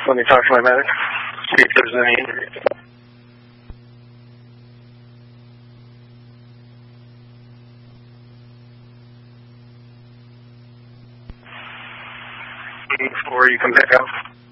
Let me talk to my medic. See if there's any injuries. Before you come back up.